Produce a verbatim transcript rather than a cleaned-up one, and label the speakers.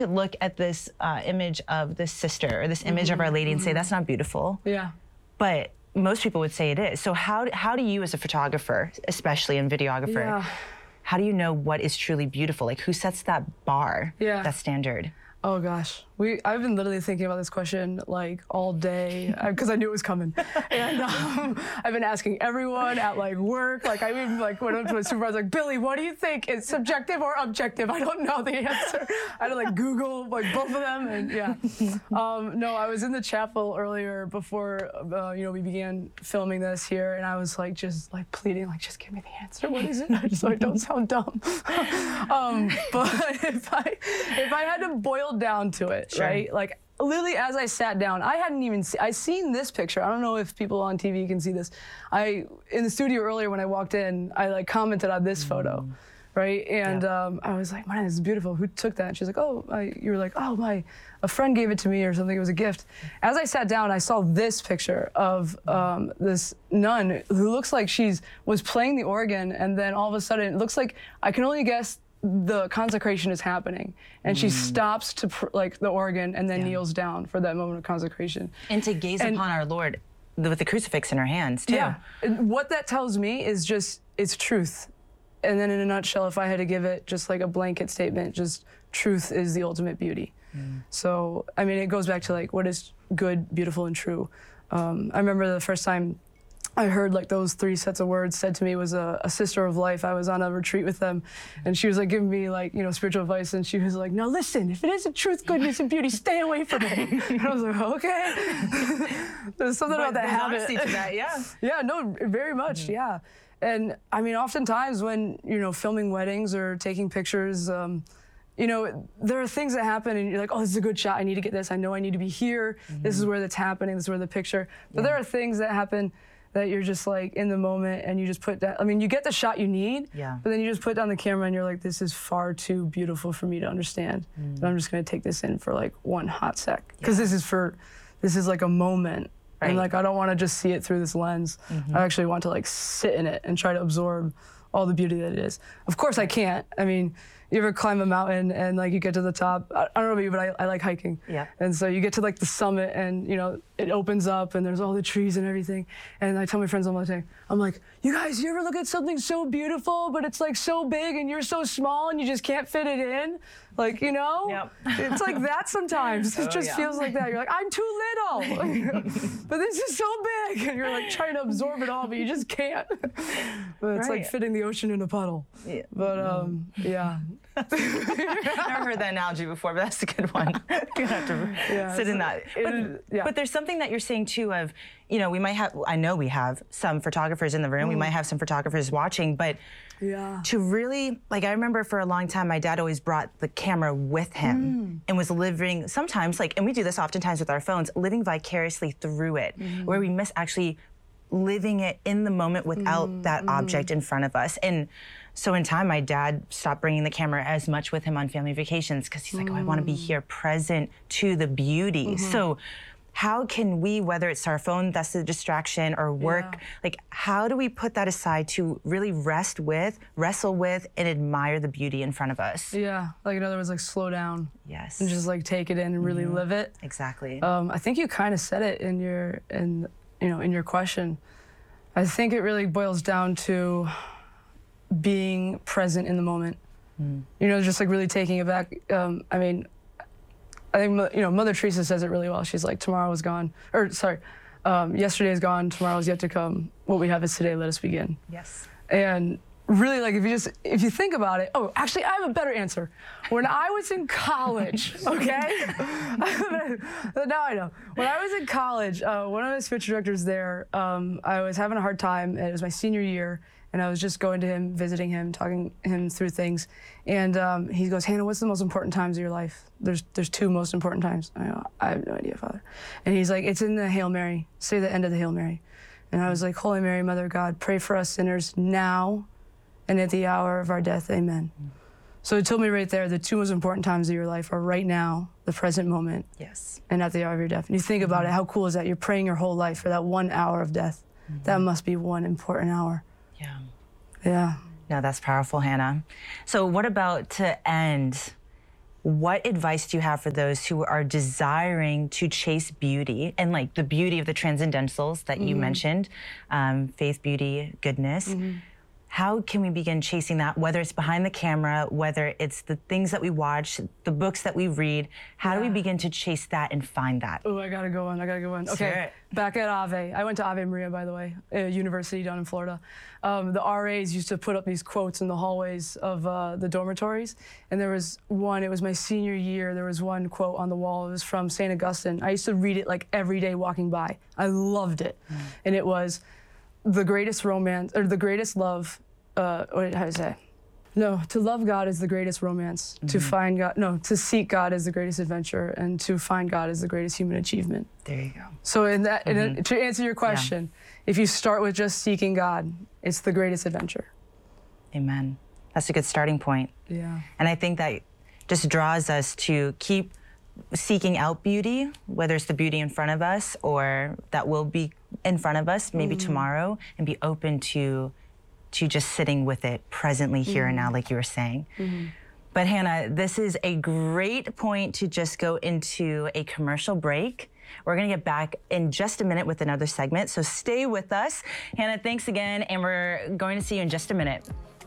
Speaker 1: look at this uh, image of this sister or this image
Speaker 2: mm-hmm.
Speaker 1: of Our Lady and
Speaker 2: mm-hmm.
Speaker 1: say, that's not beautiful.
Speaker 2: Yeah.
Speaker 1: But most people would say it is. So how, how do you as a photographer, especially a videographer,
Speaker 2: Yeah.
Speaker 1: how do you know what is truly beautiful? Like who sets that bar,
Speaker 2: yeah.
Speaker 1: that standard?
Speaker 2: Oh gosh, we I've been literally thinking about this question like all day because I knew it was coming, and um, I've been asking everyone at like work. Like I even like went up to my supervisor, like Billy, what do you think? Is subjective or objective? I don't know the answer. I had to like Google like both of them, and yeah. Um, no, I was in the chapel earlier before uh, you know we began filming this here, and I was like just like pleading, like just give me the answer. What is it? Just so I don't sound dumb. um, but if I if I had to boil down to it,
Speaker 1: sure.
Speaker 2: right? Like literally as I sat down, I hadn't even seen, I seen this picture. I don't know if people on T V can see this. I, in the studio earlier when I walked in, I like commented on this mm. photo, right? And yeah. um, I was like, man, this is beautiful. Who took that? And she's like, oh, I, you were like, oh, my, a friend gave it to me or something. It was a gift. As I sat down, I saw this picture of um, this nun who looks like she's, was playing the organ, and then all of a sudden, it looks like, I can only guess the consecration is happening, and mm. she stops to pr like the organ and then yeah. kneels down for that moment of consecration.
Speaker 1: And to gaze and, upon our Lord with the crucifix in her hands too.
Speaker 2: Yeah, and what that tells me is just, it's truth. And then in a nutshell, if I had to give it just like a blanket statement, just truth is the ultimate beauty. Mm. So, I mean, it goes back to like, what is good, beautiful, and true? Um, I remember the first time I heard like those three sets of words said to me was a, a sister of life. I was on a retreat with them, and she was like giving me like, you know, spiritual advice, and she was like, now listen, if it isn't truth, goodness, and beauty, stay away from it. And I was like, okay. There's something
Speaker 1: but
Speaker 2: about that habit.
Speaker 1: To that, yeah.
Speaker 2: Yeah, no, very much, mm-hmm. yeah. And I mean, oftentimes when, you know, filming weddings or taking pictures, um, you know, there are things that happen and you're like, oh, this is a good shot. I need to get this. I know I need to be here. Mm-hmm. This is where that's happening. This is where the picture. But yeah. there are things that happen that you're just like in the moment and you just put that, I mean, you get the shot you need,
Speaker 1: yeah.
Speaker 2: but then you just put down the camera and you're like, this is far too beautiful for me to understand. Mm. And I'm just gonna take this in for like one hot sec. Because yeah. this is for, this is like a moment. Right. And like, I don't wanna just see it through this lens. Mm-hmm. I actually want to like sit in it and try to absorb all the beauty that it is. Of course I can't. I mean, you ever climb a mountain and like you get to the top? I, I don't know about you, but I, I like hiking.
Speaker 1: Yeah.
Speaker 2: And so you get to like the summit and you know, it opens up and there's all the trees and everything. And I tell my friends all the time, I'm like, you guys, you ever look at something so beautiful, but it's like so big and you're so small and you just can't fit it in? Like, you know?
Speaker 1: Yep.
Speaker 2: It's like that sometimes. It
Speaker 1: oh,
Speaker 2: just
Speaker 1: yeah.
Speaker 2: feels like that. You're like, I'm too little. But this is so big. And you're like trying to absorb it all, but you just can't. But it's
Speaker 1: right.
Speaker 2: like fitting the ocean in a puddle.
Speaker 1: Yeah.
Speaker 2: But um, yeah.
Speaker 1: I've never heard that analogy before, but that's a good one. You have to
Speaker 2: yeah,
Speaker 1: sit in that. But,
Speaker 2: it, yeah.
Speaker 1: but there's something that you're saying too of, you know, we might have, I know we have some photographers in the room, mm. we might have some photographers watching, but
Speaker 2: yeah.
Speaker 1: to really, like I remember for a long time, my dad always brought the camera with him mm. and was living, sometimes like, and we do this oftentimes with our phones, living vicariously through it, mm. where we miss actually living it in the moment without mm. that mm. object in front of us. And so in time, my dad stopped bringing the camera as much with him on family vacations because he's like, mm. oh, I want to be here present to the beauty. Mm-hmm. So how can we, whether it's our phone, that's a distraction, or work, yeah. like how do we put that aside to really rest with, wrestle with, and admire the beauty in front of us?
Speaker 2: Yeah, like in other words, like slow down.
Speaker 1: Yes.
Speaker 2: And just like take it in and really mm-hmm. live it.
Speaker 1: Exactly.
Speaker 2: Um, I think you kind of said it in your, in, you know, in your question. I think it really boils down to being present in the moment. Mm. You know, just like really taking it back. Um, I mean, I think, you know, Mother Teresa says it really well. She's like, tomorrow is gone, or sorry, um, yesterday is gone, tomorrow is yet to come. What we have is today, let us begin.
Speaker 1: Yes.
Speaker 2: And really, like, if you just, if you think about it, oh, actually, I have a better answer. When I was in college, okay? Now I know. When I was in college, uh, one of the spiritual directors there, um, I was having a hard time, and it was my senior year, and I was just going to him, visiting him, talking him through things. And um, he goes, Hannah, what's the most important times of your life? There's there's two most important times. I go, I have no idea, Father. And he's like, it's in the Hail Mary. Say the end of the Hail Mary. And I was like, Holy Mary, Mother of God, pray for us sinners now and at the hour of our death, amen. Mm. So it told me right there, the two most important times of your life are right now, the present moment,
Speaker 1: yes, and
Speaker 2: at the hour of your death. And you think about mm-hmm. it, how cool is that? You're praying your whole life for that one hour of death. Mm-hmm. That must be one important hour.
Speaker 1: Yeah.
Speaker 2: Yeah.
Speaker 1: No, that's powerful, Hannah. So what about to end what advice do you have for those who are desiring to chase beauty and like the beauty of the transcendentals that you mentioned, um, faith, beauty, goodness? How can we begin chasing that, whether it's behind the camera, whether it's the things that we watch, the books that we read? How do we
Speaker 2: Yeah.
Speaker 1: begin to chase that and find that?
Speaker 2: Oh, I gotta go on. I gotta go on. Okay,
Speaker 1: Sure.
Speaker 2: back at Ave. I went to Ave Maria, by the way, a university down in Florida. Um, the R As used to put up these quotes in the hallways of uh, the dormitories, and there was one. It was my senior year. There was one quote on the wall. It was from Saint Augustine. I used to read it like every day walking by. I loved it,
Speaker 1: Mm.
Speaker 2: and it was, the greatest romance, or the greatest love, uh, what, how to say? No, to love God is the greatest romance. To find God, no, to seek God is the greatest adventure, and to find God is the greatest human achievement.
Speaker 1: There you go.
Speaker 2: So in that, in, to answer your question, if you start with just seeking God, it's the greatest adventure.
Speaker 1: Amen. That's a good starting point.
Speaker 2: Yeah.
Speaker 1: And I think that just draws us to keep seeking out beauty, whether it's the beauty in front of us or that will be in front of us maybe tomorrow, and be open to to just sitting with it presently here and now, like you were saying. But Hannah, this is a great point to just go into a commercial break. We're gonna get back in just a minute with another segment, so stay with us. Hannah, thanks again, and we're going to see you in just a minute.